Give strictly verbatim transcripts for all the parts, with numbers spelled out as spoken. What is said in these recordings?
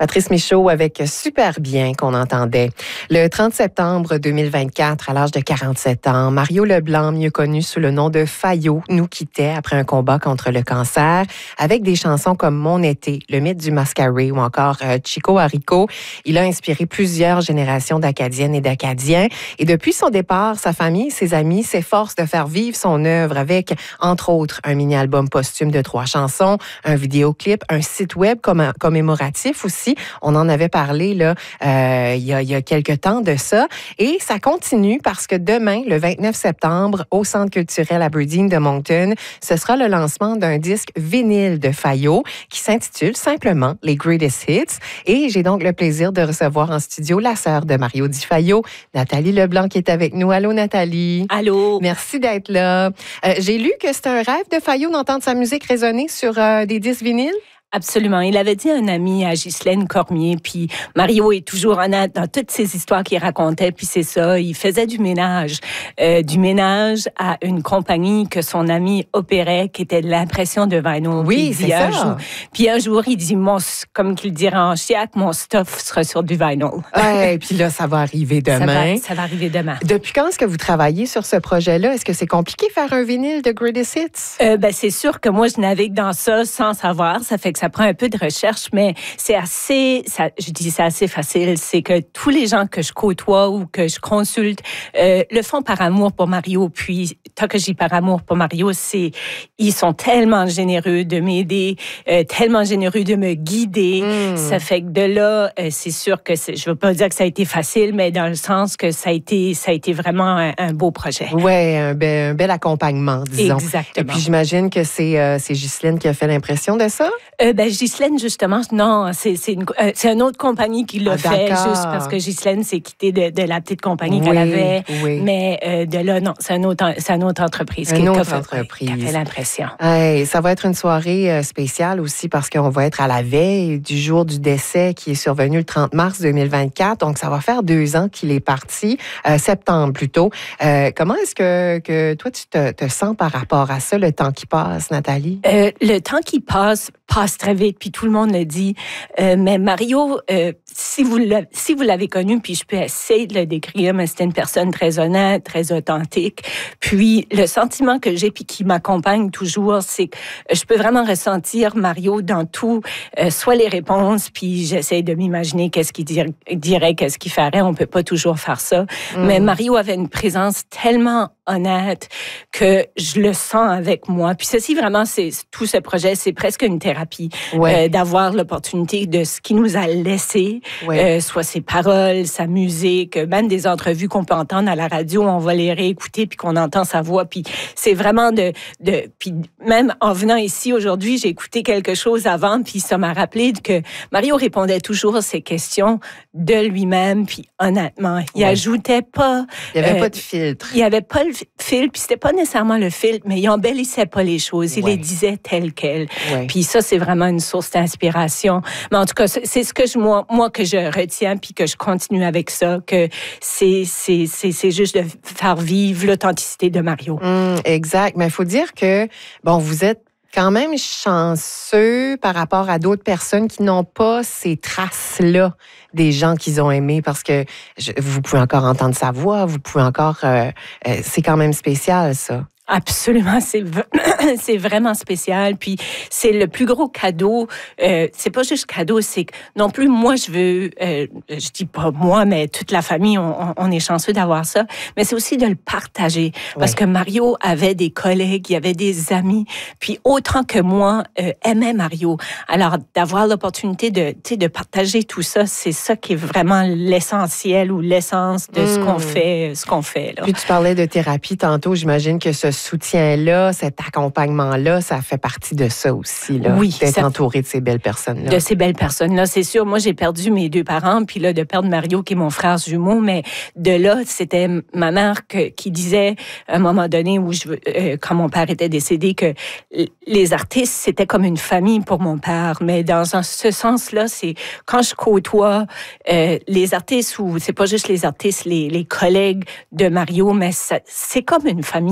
Patrice Michaud avec Super bien qu'on entendait. Le trente septembre deux mille vingt-quatre, à l'âge de quarante-sept ans, Mario Leblanc, mieux connu sous le nom de Fayot, nous quittait après un combat contre le cancer avec des chansons comme Mon été, Le mythe du mascaré ou encore euh, Chico Haricot. Il a inspiré plusieurs générations d'Acadiennes et d'Acadiens. Et depuis son départ, sa famille et ses amis s'efforcent de faire vivre son œuvre avec, entre autres, un mini-album posthume de trois chansons, un vidéoclip, un site web comm- commémoratif aussi. On en avait parlé là, euh, il, y a, il y a quelques temps de ça. Et ça continue parce que demain, le vingt-neuf septembre, au Centre culturel Aberdeen de Moncton, ce sera le lancement d'un disque vinyle de Fayot qui s'intitule simplement Les Greatest Hits. Et j'ai donc le plaisir de recevoir en studio la sœur de Mario Di Fayot, Nathalie Leblanc, qui est avec nous. Allô, Nathalie. Allô. Merci d'être là. Euh, j'ai lu que c'est un rêve de Fayot d'entendre sa musique résonner sur euh, des disques vinyles. Absolument. Il avait dit à un ami, à Ghislaine Cormier, puis Mario est toujours honnête dans toutes ces histoires qu'il racontait, puis c'est ça, il faisait du ménage. Euh, du ménage à une compagnie que son ami opérait, qui était de l'impression de vinyl. Oui, c'est ça. Jour, puis un jour, il dit, mon, comme qu'il dirait en chiac, mon stuff sera sur du vinyl. Ouais, puis là, ça va arriver demain. Ça va, ça va arriver demain. Depuis quand est-ce que vous travaillez sur ce projet-là? Est-ce que c'est compliqué de faire un vinyle de Greatest Hits? Euh, ben, c'est sûr que moi, je navigue dans ça sans savoir. Ça fait que ça prend un peu de recherche, mais c'est assez, ça, je dis c'est assez facile. C'est que tous les gens que je côtoie ou que je consulte euh, le font par amour pour Mario. Puis, tant que je dis par amour pour Mario, c'est ils sont tellement généreux de m'aider, euh, tellement généreux de me guider. Mm. Ça fait que de là, euh, c'est sûr que c'est, je veux pas dire que ça a été facile, mais dans le sens que ça a été, ça a été vraiment un, un beau projet. Ouais, un bel, un bel accompagnement, disons. Exactement. Et puis j'imagine que c'est euh, c'est Ghislaine qui a fait l'impression de ça. Euh, ben Ghislaine, justement, non, c'est, c'est, une, euh, c'est une autre compagnie qui l'a ah, fait, juste parce que Ghislaine s'est quittée de, de la petite compagnie oui, qu'elle avait. Oui. Mais euh, de là, non, c'est une autre, c'est une autre entreprise une qui, autre qui, a fait, entreprise. qui a fait l'impression. Hey, ça va être une soirée spéciale aussi parce qu'on va être à la veille du jour du décès qui est survenu le trente mars deux mille vingt-quatre. Donc, ça va faire deux ans qu'il est parti, euh, septembre plutôt. Euh, comment est-ce que, que toi, tu te, te sens par rapport à ça, le temps qui passe, Nathalie? Euh, le temps qui passe passe très vite, puis tout le monde le dit. Euh, mais Mario, euh, si vous l'avez, si vous l'avez connu, puis je peux essayer de le décrire, mais c'était une personne très honnête, très authentique. Puis le sentiment que j'ai, puis qui m'accompagne toujours, c'est que je peux vraiment ressentir Mario dans tout, euh, soit les réponses, puis j'essaie de m'imaginer qu'est-ce qu'il dirait, dirait, qu'est-ce qu'il ferait. On peut pas toujours faire ça. Mm. Mais Mario avait une présence tellement honnête que je le sens avec moi. Puis ceci, vraiment, c'est tout ce projet, c'est presque une thérapie. Ouais. Euh, d'avoir l'opportunité de ce qu'il nous a laissé, ouais. euh, soit ses paroles, sa musique, même des entrevues qu'on peut entendre à la radio, on va les réécouter puis qu'on entend sa voix. Puis c'est vraiment de... de puis même en venant ici aujourd'hui, j'ai écouté quelque chose avant puis ça m'a rappelé que Mario répondait toujours à ces questions de lui-même puis honnêtement. Il ouais. ajoutait pas... Il n'y avait euh, pas de filtre. Il n'y avait pas le filtre, puis c'était pas nécessairement le filtre, mais il embellissait pas les choses. Il ouais. les disait telles quelles. Ouais. Puis ça, c'est vraiment une source d'inspiration. Mais en tout cas, c'est ce que je, moi, moi que je retiens puis que je continue avec ça, que c'est, c'est, c'est, c'est juste de faire vivre l'authenticité de Mario. Mmh, exact. Mais il faut dire que, bon, vous êtes quand même chanceux par rapport à d'autres personnes qui n'ont pas ces traces-là des gens qu'ils ont aimés parce que je, vous pouvez encore entendre sa voix, vous pouvez encore... Euh, euh, c'est quand même spécial, ça. Absolument, c'est c'est vraiment spécial. Puis c'est le plus gros cadeau. Euh, c'est pas juste cadeau, c'est que non plus moi je veux. Euh, je dis pas moi, mais toute la famille, on, on est chanceux d'avoir ça. Mais c'est aussi de le partager parce ouais. que Mario avait des collègues, il y avait des amis. Puis autant que moi euh, aimait Mario. Alors d'avoir l'opportunité de tu sais de partager tout ça, c'est ça qui est vraiment l'essentiel ou l'essence de mmh. ce qu'on fait, ce qu'on fait là. Puis tu parlais de thérapie tantôt. J'imagine que ce soutien-là, cet accompagnement-là, ça fait partie de ça aussi, là. Oui. D'être entouré de ces belles personnes-là. De ces belles personnes-là, c'est sûr. Moi, j'ai perdu mes deux parents, puis là, de perdre Mario, qui est mon frère jumeau, mais de là, c'était ma mère que, qui disait, à un moment donné, où je, euh, quand mon père était décédé, que les artistes, c'était comme une famille pour mon père. Mais dans un, ce sens-là, c'est quand je côtoie euh, les artistes, ou c'est pas juste les artistes, les, les collègues de Mario, mais ça, c'est comme une famille. C'est ouais. comme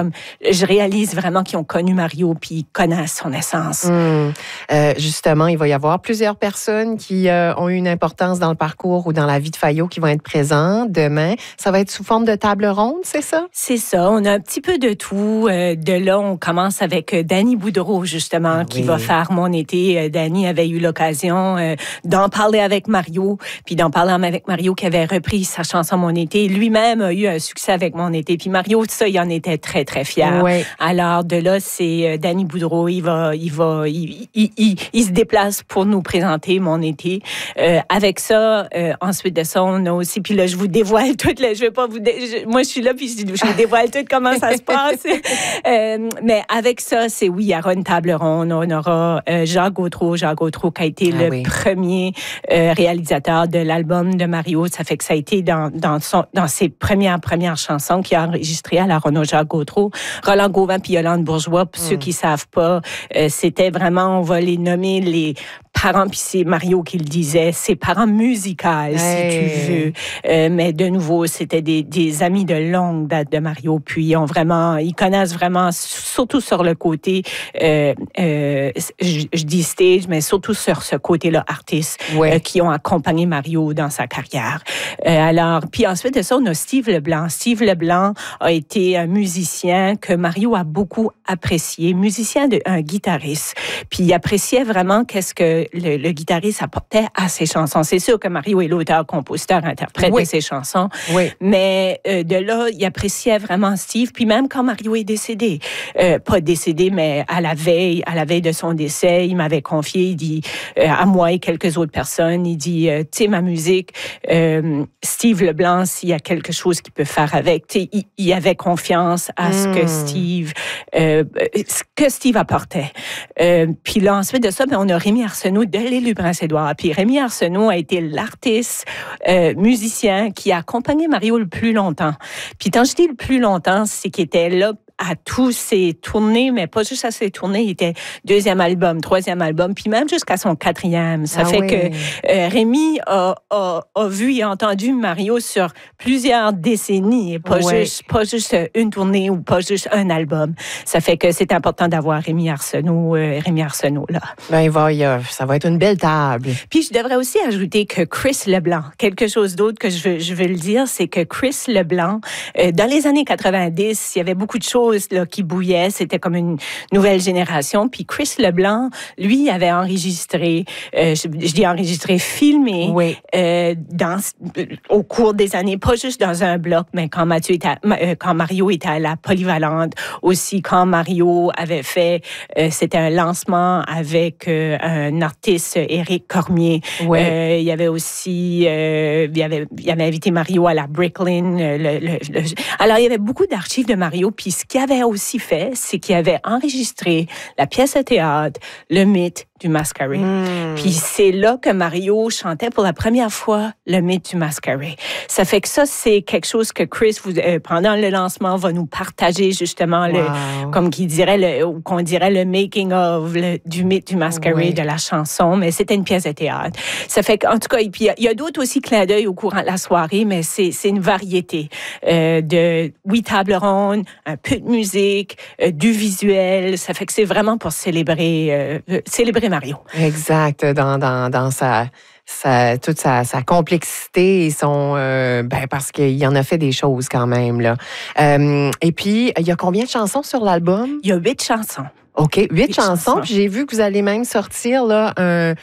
comme, je réalise vraiment qu'ils ont connu Mario puis ils connaissent son essence. Mmh. Euh, justement, il va y avoir plusieurs personnes qui euh, ont eu une importance dans le parcours ou dans la vie de Fayot qui vont être présentes demain. Ça va être sous forme de table ronde, c'est ça? C'est ça. On a un petit peu de tout. Euh, de là, on commence avec Danny Boudreau, justement, oui. qui va faire mon été. Euh, Danny avait eu l'occasion euh, d'en parler avec Mario, puis d'en parler avec Mario qui avait repris sa chanson Mon été. Lui-même a eu un succès avec Mon été. Puis Mario, ça, il en était très, très fier. Oui. Alors, de là, c'est euh, Danny Boudreau. Il va, il va, il, il, il, il se déplace pour nous présenter Mon été. Euh, avec ça, euh, ensuite de ça, on a aussi, puis là, je vous dévoile tout. Là, je vais pas vous, dé... je, moi, je suis là, puis je, je vous dévoile tout comment ça se passe. euh, mais avec ça, c'est oui, il y aura une table ronde. On aura euh, Jacques Gautreau, Jacques Gautreau qui a été ah, le oui. premier euh, réalisateur de l'album de Mario. Ça fait que ça a été dans, dans, son, dans ses premières, premières chansons qu'il a enregistrées à la Renaud Jacques Gautreau. Roland Gauvin puis Yolande Bourgeois, pour mm. ceux qui ne savent pas, euh, c'était vraiment, on va les nommer les parents, puis c'est Mario qui le disait, ses parents musicaux, hey. si tu veux. Euh, mais de nouveau, c'était des, des amis de longue date de Mario, puis ils ont vraiment, ils connaissent vraiment, surtout sur le côté, euh, euh, je, je dis stage, mais surtout sur ce côté-là, artistes, ouais. euh, qui ont accompagné Mario dans sa carrière. Euh, alors, puis ensuite de ça, on a Steve Leblanc. Steve Leblanc a été un musicien que Mario a beaucoup apprécié, musicien de un guitariste, puis il appréciait vraiment qu'est-ce que Le, le guitariste apportait à ses chansons. C'est sûr que Mario est l'auteur, compositeur, interprète oui. de ses chansons, oui. mais euh, de là, il appréciait vraiment Steve. Puis même quand Mario est décédé, euh, pas décédé, mais à la veille, à la veille de son décès, il m'avait confié, il dit euh, à moi et quelques autres personnes, il dit, euh, tu sais, ma musique, euh, Steve Leblanc, s'il y a quelque chose qu'il peut faire avec, tu sais, il, il avait confiance à ce mm. que Steve, euh, ce que Steve apportait. Euh, puis là, ensuite de ça, ben, on a Rémi Arsenault de l'Élu Prince-Édouard. Puis Rémi Arsenault a été l'artiste euh, musicien qui a accompagné Mario le plus longtemps. Puis quand je dis le plus longtemps, c'est qu'il était là à tous ses tournées, mais pas juste à ses tournées. Il était deuxième album, troisième album, puis même jusqu'à son quatrième. Ça ah fait oui. que euh, Rémi a, a, a vu et entendu Mario sur plusieurs décennies, pas, oui. juste, pas juste une tournée ou pas juste un album. Ça fait que c'est important d'avoir Rémi Arsenault, euh, Rémi Arsenault là. Ben, il va, il a, ça va être une belle table. Puis je devrais aussi ajouter que Chris Leblanc, quelque chose d'autre que je veux, je veux le dire, c'est que Chris Leblanc, euh, dans les années quatre-vingt-dix, il y avait beaucoup de choses là, qui bouillaient. C'était comme une nouvelle génération. Puis Chris Leblanc, lui, avait enregistré, euh, je, je dis enregistré, filmé oui. euh, dans, au cours des années, pas juste dans un bloc, mais quand, Mathieu était à, euh, quand Mario était à la Polyvalente, aussi quand Mario avait fait, euh, c'était un lancement avec euh, un artiste, Éric Cormier. Oui. Euh, il y avait aussi, euh, il, y avait, il y avait invité Mario à la Bricklin. Le, le, le, alors, il y avait beaucoup d'archives de Mario. Puis ce qu'il avait aussi fait, c'est qu'il avait enregistré la pièce de théâtre, le mythe du Masquerade. Mm. Puis c'est là que Mario chantait pour la première fois le mythe du Masquerade. Ça fait que ça, c'est quelque chose que Chris, vous, euh, pendant le lancement, va nous partager justement, wow. le, comme qu'il dirait, le, ou qu'on dirait le making of le, du mythe du Masquerade, oui. de la chanson, mais c'était une pièce de théâtre. Ça fait qu'en tout cas, il y a, y a d'autres aussi clins d'œil au courant de la soirée, mais c'est, c'est une variété euh, de, oui, table ronde, un peu de musique, euh, du visuel. Ça fait que c'est vraiment pour célébrer, euh, célébrer Mario. Exact, dans, dans, dans sa, sa, toute sa, sa complexité et son... Euh, ben parce qu'il en a fait des choses quand même, là. Euh, et puis, il y a combien de chansons sur l'album? Il y a huit chansons. OK, huit, huit chansons. chansons. Puis j'ai vu que vous allez même sortir là un...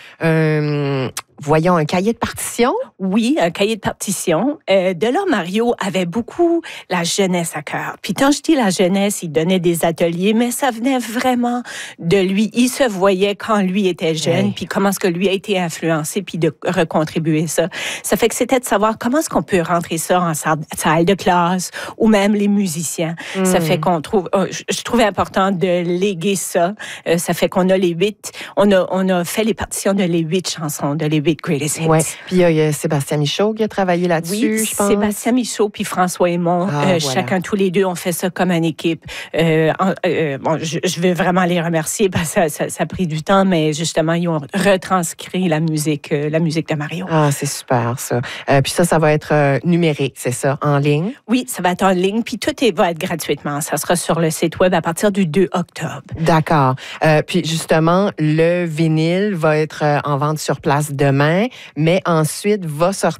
un voyons, un cahier de partition? Oui, un cahier de partition. Euh, de là, Mario avait beaucoup la jeunesse à cœur. Puis quand je dis la jeunesse, il donnait des ateliers, mais ça venait vraiment de lui. Il se voyait quand lui était jeune, oui. puis comment est-ce que lui a été influencé, puis de recontribuer ça. Ça fait que c'était de savoir comment est-ce qu'on peut rentrer ça en salle de classe, ou même les musiciens. Mm. Ça fait qu'on trouve... Je trouvais important de léguer ça. Euh, ça fait qu'on a les huit... On a, on a fait les partitions de les huit chansons, de les huit huit Greatest Hits. Oui, puis il y, y a Sébastien Michaud qui a travaillé là-dessus, oui, je pense. Sébastien Michaud puis François Aymon, Ah, euh, voilà. chacun, tous les deux, on fait ça comme une équipe. Euh, euh, bon, je, je veux vraiment les remercier parce que ça, ça, ça a pris du temps, mais justement, ils ont retranscrit la musique, euh, la musique de Mario. Ah, c'est super, ça. Euh, puis ça, ça va être euh, numérique, c'est ça, en ligne? Oui, ça va être en ligne, puis tout est, va être gratuitement. Ça sera sur le site web à partir du deux octobre. D'accord. Euh, puis justement, le vinyle va être euh, en vente sur place demain, mais ensuite va sortir